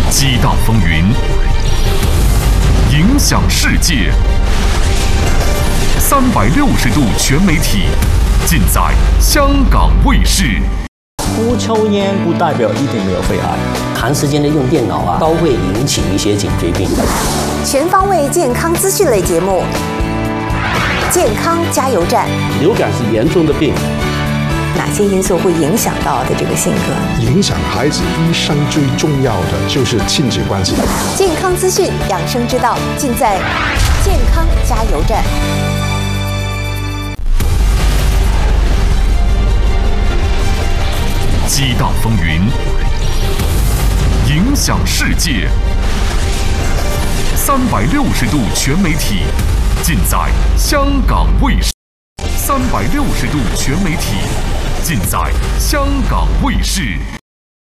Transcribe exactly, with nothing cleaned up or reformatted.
激荡风云，影响世界。三百六十度全媒体，尽在香港卫视。 不抽烟不代表一定没有肺癌， 长时间的用电脑啊，都会引起一些颈椎病。 全方位健康资讯类节目，健康加油站。 流感是严重的病。 哪些因素会影响到的这个性格？ 影响孩子一生最重要的就是亲子关系。 健康资讯、养生之道，尽在健康加油站。 激荡风云，影响世界。三百六十度全媒体，尽在香港卫视。三百六十度全媒体，尽在香港卫视。